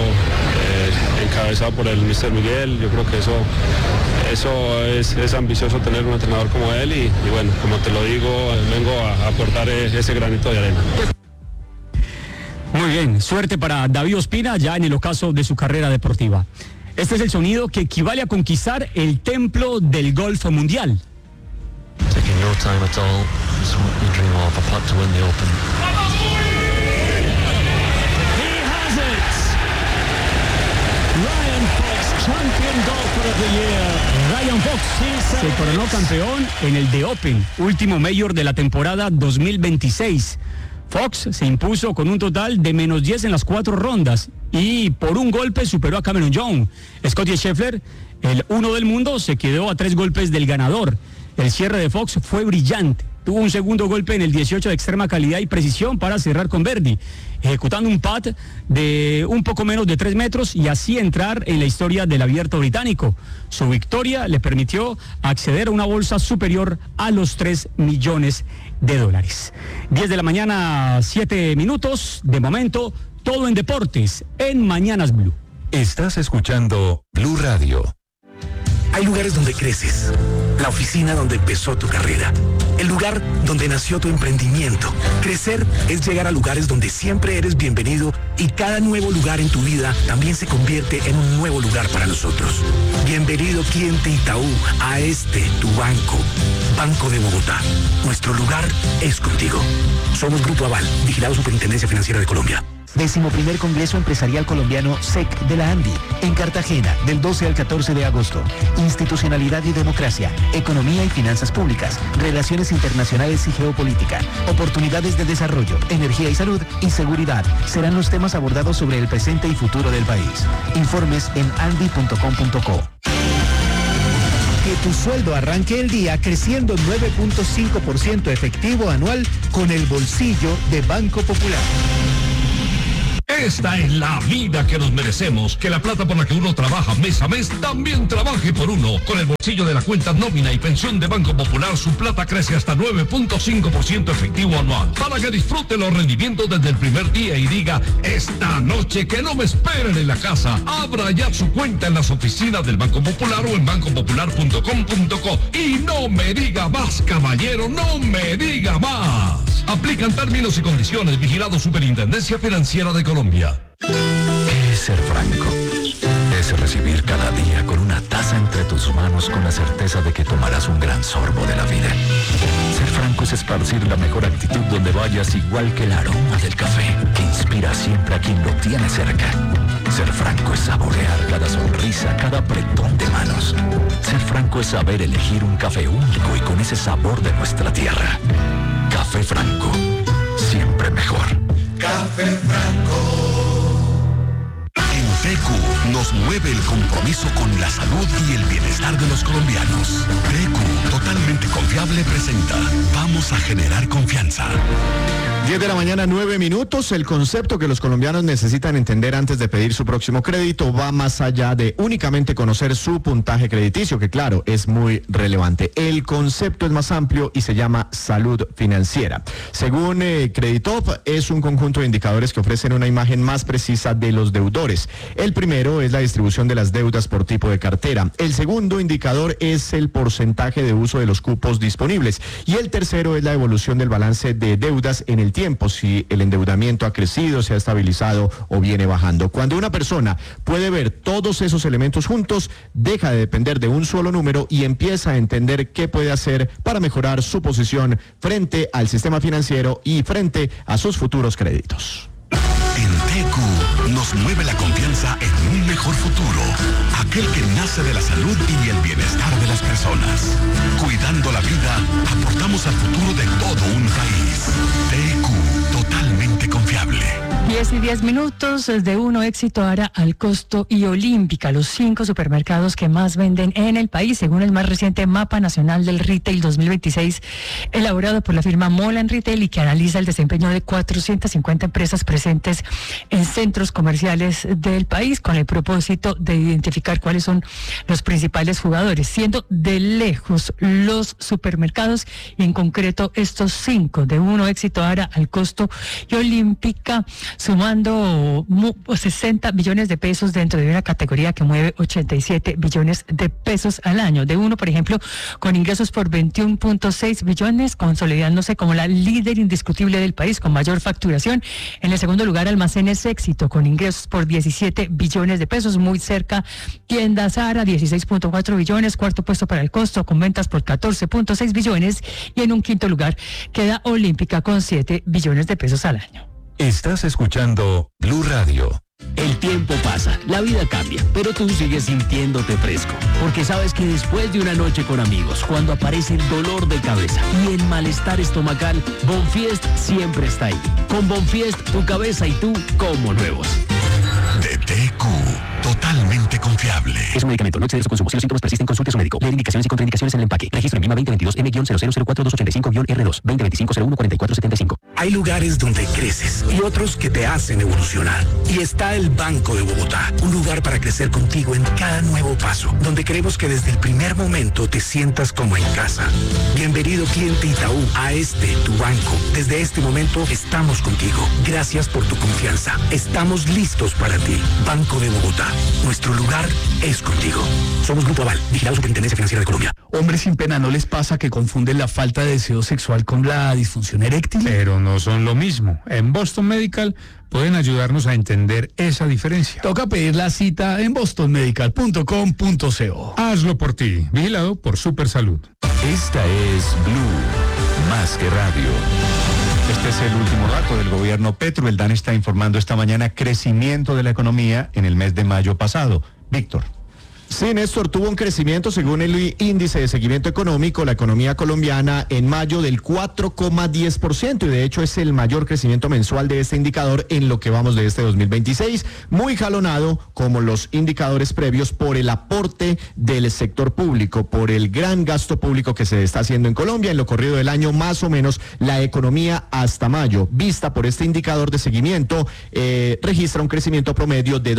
encabezado por el Mr. Miguel. Yo creo que eso es ambicioso tener un entrenador como él y bueno, como te lo digo, vengo a aportar ese granito de arena.
Muy bien, suerte para David Ospina ya en el ocaso de su carrera deportiva. Este es el sonido que equivale a conquistar el templo del golf mundial.
Taking no time at all, it's what you dream of, a putt to win the Open.
He has it! Ryan Fox, champion golfer of the year.
Ryan Fox se coronó campeón en el The Open, último mayor de la temporada 2026. Fox se impuso con un total de -10 en las 4 rondas y por un golpe superó a Cameron Young. Scottie Scheffler, el 1 del mundo, se quedó a 3 golpes del ganador. El cierre de Fox fue brillante. tuvo un segundo golpe en el 18 de extrema calidad y precisión para cerrar con Verdi, ejecutando un pad de un poco menos de 3 metros y así entrar en la historia del abierto británico. Su victoria le permitió acceder a una bolsa superior a los $3 millones. 10 de la mañana, 7 minutos. De momento, todo en deportes, en Mañanas Blue.
Estás escuchando Blue Radio.
Hay lugares donde creces, la oficina donde empezó tu carrera, el lugar donde nació tu emprendimiento. Crecer es llegar a lugares donde siempre eres bienvenido y cada nuevo lugar en tu vida también se convierte en un nuevo lugar para nosotros. Bienvenido, cliente Itaú, a tu banco, Banco de Bogotá. Nuestro lugar es contigo. Somos Grupo Aval, vigilado Superintendencia Financiera de Colombia.
11º Congreso Empresarial Colombiano SEC de la ANDI, en Cartagena, del 12 al 14 de agosto. Institucionalidad y democracia, economía y finanzas públicas, relaciones internacionales y geopolítica, oportunidades de desarrollo, energía y salud y seguridad. Serán los temas abordados sobre el presente y futuro del país. Informes en andi.com.co. Que tu sueldo arranque el día creciendo 9.5% efectivo anual con el bolsillo de Banco Popular.
Esta es la vida que nos merecemos, que la plata por la que uno trabaja mes a mes también trabaje por uno. Con el bolsillo de la cuenta nómina y pensión de Banco Popular, su plata crece hasta 9.5% efectivo anual, para que disfrute los rendimientos desde el primer día y diga, esta noche que no me esperen en la casa. Abra ya su cuenta en las oficinas del Banco Popular o en bancopopular.com.co. Y no me diga más, caballero, no me diga más. Aplican términos y condiciones. Vigilado Superintendencia Financiera de Colombia.
¿Qué es ser franco? Es recibir cada día con una taza entre tus manos con la certeza de que tomarás un gran sorbo de la vida. Ser franco es esparcir la mejor actitud donde vayas, igual que el aroma del café que inspira siempre a quien lo tiene cerca. Ser franco es saborear cada sonrisa, cada apretón de manos. Ser franco es saber elegir un café único y con ese sabor de nuestra tierra. Café Franco, siempre mejor.
Café Franco.
En TQ nos mueve el compromiso con la salud y el bienestar de los colombianos. TQ, totalmente confiable, presenta Vamos a generar confianza.
10 de la mañana, 9 minutos. El concepto que los colombianos necesitan entender antes de pedir su próximo crédito va más allá de únicamente conocer su puntaje crediticio, que claro, es muy relevante. El concepto es más amplio y se llama salud financiera. Según Creditop, es un conjunto de indicadores que ofrecen una imagen más precisa de los deudores. El primero es la distribución de las deudas por tipo de cartera. El segundo indicador es el porcentaje de uso de los cupos disponibles. Y el tercero es la evolución del balance de deudas en el tiempo, si el endeudamiento ha crecido, se ha estabilizado o viene bajando. Cuando una persona puede ver todos esos elementos juntos, deja de depender de un solo número y empieza a entender qué puede hacer para mejorar su posición frente al sistema financiero y frente a sus futuros créditos.
En TQ nos mueve la confianza en un mejor futuro, aquel que nace de la salud y el bienestar de las personas. Cuidando la vida, aportamos al futuro de todo un país. TQ, totalmente confiable.
10 minutos, de Uno Éxito, Ara, Al Costo y Olímpica, los 5 supermercados que más venden en el país, según el más reciente Mapa Nacional del Retail 2026, elaborado por la firma Molan Retail y que analiza el desempeño de 450 empresas presentes en centros comerciales del país, con el propósito de identificar cuáles son los principales jugadores, siendo de lejos los supermercados y en concreto estos 5, de Uno Éxito, Ara, Al Costo y Olímpica, sumando 60 billones de pesos dentro de una categoría que mueve 87 billones de pesos al año. De Uno, por ejemplo, con ingresos por 21.6 billones, consolidándose como la líder indiscutible del país con mayor facturación. En el segundo lugar, Almacenes Éxito, con ingresos por 17 billones de pesos, muy cerca Tienda Zara, 16.4 billones, cuarto puesto para El Costo, con ventas por 14.6 billones, y en un quinto lugar queda Olímpica con 7 billones de pesos al año.
Estás escuchando Blue Radio.
El tiempo pasa, la vida cambia, pero tú sigues sintiéndote fresco, porque sabes que después de una noche con amigos, cuando aparece el dolor de cabeza y el malestar estomacal, Bonfiest siempre está ahí. Con Bonfiest, tu cabeza y tú como nuevos.
De TQ, totalmente confiable.
Es un medicamento, no excede su consumo. Si los síntomas persisten, consulte a su médico. Leer indicaciones y contraindicaciones en el empaque. Registro en BIMA 2022 M-004-285-R2 2025-014475.
Hay lugares donde creces y otros que te hacen evolucionar. Y está el Banco de Bogotá, un lugar para crecer contigo en cada nuevo paso, donde queremos que desde el primer momento te sientas como en casa. Bienvenido, cliente Itaú, a tu banco. Desde este momento estamos contigo. Gracias por tu confianza. Estamos listos para ti. Banco de Bogotá. Nuestro lugar es contigo. Somos Grupo Aval, vigilado Superintendencia Financiera de Colombia.
Hombres sin pena, ¿no les pasa que confunden la falta de deseo sexual con la disfunción eréctil?
Pero no son lo mismo. En Boston Medical pueden ayudarnos a entender esa diferencia.
Toca pedir la cita en bostonmedical.com.co.
Hazlo por ti. Vigilado por Supersalud.
Esta es Blue, más que radio.
Este es el último dato del gobierno Petro. El DANE está informando esta mañana crecimiento de la economía en el mes de mayo pasado. Víctor.
Sí, Néstor, tuvo un crecimiento según el índice de seguimiento económico, la economía colombiana en mayo del 4,10% y de hecho es el mayor crecimiento mensual de este indicador en lo que vamos de este 2026, muy jalonado como los indicadores previos por el aporte del sector público, por el gran gasto público que se está haciendo en Colombia en lo corrido del año, más o menos la economía hasta mayo, vista por este indicador de seguimiento, registra un crecimiento promedio de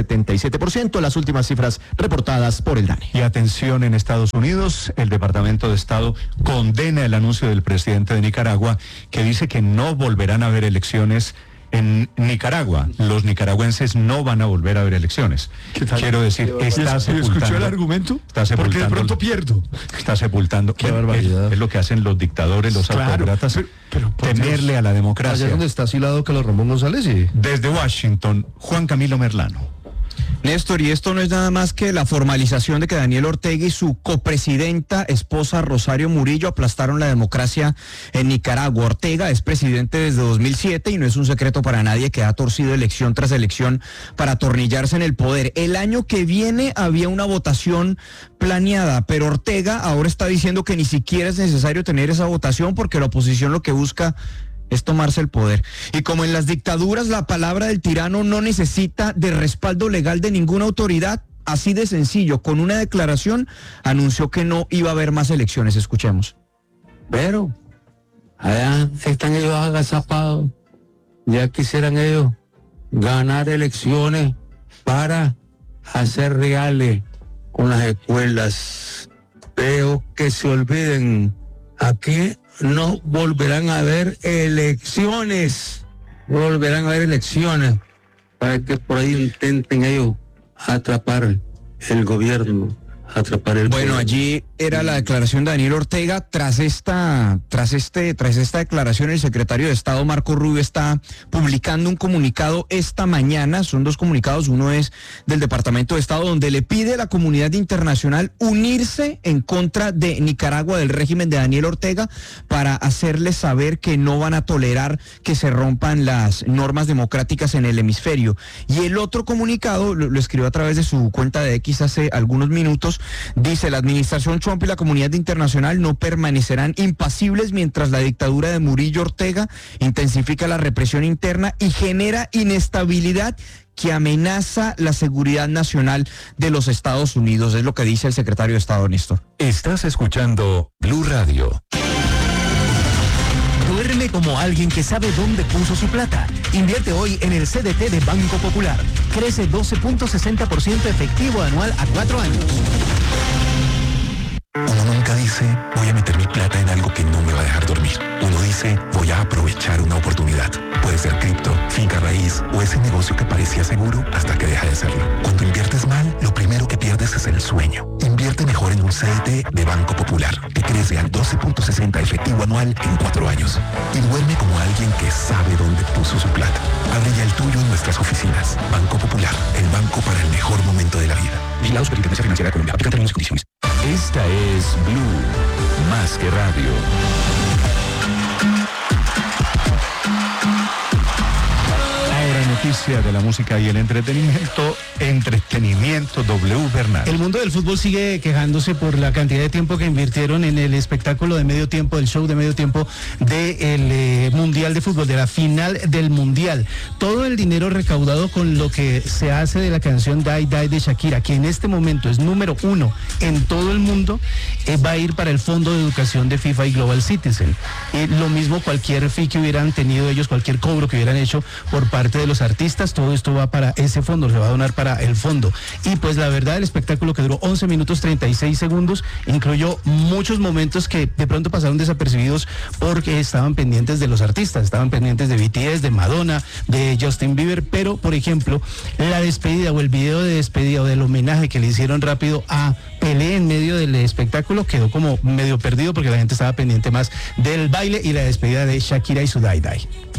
2,77%, las últimas cifras reportadas por el DANE.
Y atención, en Estados Unidos, el Departamento de Estado condena el anuncio del presidente de Nicaragua que dice que no volverán a haber elecciones en Nicaragua. Los nicaragüenses no van a volver a haber elecciones. Quiero decir, está sepultando.
¿Escuchó el argumento?
Está sepultando.
Porque de pronto pierdo.
Está sepultando.
Qué barbaridad.
Es lo que hacen los dictadores, los autócratas. Pero temerle a la democracia.
Allá donde está asilado Carlos Ramón González. Sí.
Desde Washington, Juan Camilo Merlano.
Néstor, y esto no es nada más que la formalización de que Daniel Ortega y su copresidenta, esposa Rosario Murillo, aplastaron la democracia en Nicaragua. Ortega es presidente desde 2007 y no es un secreto para nadie que ha torcido elección tras elección para atornillarse en el poder. El año que viene había una votación planeada, pero Ortega ahora está diciendo que ni siquiera es necesario tener esa votación porque la oposición lo que busca es tomarse el poder. Y como en las dictaduras la palabra del tirano no necesita de respaldo legal de ninguna autoridad, así de sencillo, con una declaración anunció que no iba a haber más elecciones. Escuchemos.
Pero allá están ellos agazapados. Ya quisieran ellos ganar elecciones para hacer reales con las escuelas. Pero que se olviden, aquí no volverán a haber elecciones. No volverán a haber elecciones para que por ahí intenten ellos atrapar el gobierno, atrapar el
Bueno,
poder.
allí era la declaración de Daniel Ortega. Tras esta declaración, el secretario de Estado Marco Rubio está publicando un comunicado esta mañana. Son dos comunicados, uno es del Departamento de Estado, donde le pide a la comunidad internacional unirse en contra de Nicaragua, del régimen de Daniel Ortega, para hacerles saber que no van a tolerar que se rompan las normas democráticas en el hemisferio. Y el otro comunicado lo escribió a través de su cuenta de X hace algunos minutos. Dice: la administración Trump y la comunidad internacional no permanecerán impasibles mientras la dictadura de Murillo Ortega intensifica la represión interna y genera inestabilidad que amenaza la seguridad nacional de los Estados Unidos. Es lo que dice el secretario de Estado, Néstor.
Estás escuchando Blue Radio.
Duerme como alguien que sabe dónde puso su plata. Invierte hoy en el CDT de Banco Popular. Crece 12.60% efectivo anual a 4 años.
Uno nunca dice, voy a meter mi plata en algo que no me va a dejar dormir. Uno dice, voy a aprovechar una oportunidad. Puede ser cripto, finca raíz o ese negocio que parecía seguro hasta que deja de serlo. Cuando inviertes mal, lo primero que pierdes es el sueño. Invierte mejor en un CDT de Banco Popular, que crece al 12.60 efectivo anual en 4 años. Y duerme como alguien que sabe dónde puso su plata. Abre ya el tuyo en nuestras oficinas. Banco Popular, el banco para el mejor momento de la vida. Vigilado Superintendencia Financiera de Colombia. Aplican términos y condiciones.
Esta es Blue, más que radio.
Ahora noticia de la música y el entretenimiento. Entretenimiento W Bernal.
El mundo del fútbol sigue quejándose por la cantidad de tiempo que invirtieron en el espectáculo de medio tiempo, del show de medio tiempo del Mundial de Fútbol, de la final del Mundial. Todo el dinero recaudado con lo que se hace de la canción Die Die de Shakira, que en este momento es número 1 en todo el mundo, va a ir para el Fondo de Educación de FIFA y Global Citizen. Lo mismo cualquier fee que hubieran tenido ellos, cualquier cobro que hubieran hecho por parte de los artistas, todo esto va para ese fondo, se va a donar para el fondo. Y pues la verdad, el espectáculo, que duró 11 minutos 36 segundos, incluyó muchos momentos que de pronto pasaron desapercibidos porque estaban pendientes de los artistas, estaban pendientes de BTS, de Madonna, de Justin Bieber, pero por ejemplo, la despedida o el video de despedida o del homenaje que le hicieron rápido a Pelé en medio del espectáculo quedó como medio perdido porque la gente estaba pendiente más del baile y la despedida de Shakira y su Die Die.